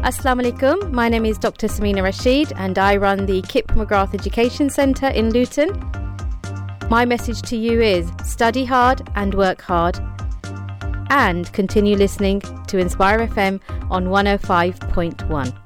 Assalamu alaikum. My name is Dr. Samina Rashid and I run the Kip McGrath Education Centre in Luton. My message to you is study hard and work hard, and continue listening to Inspire FM on 105.1.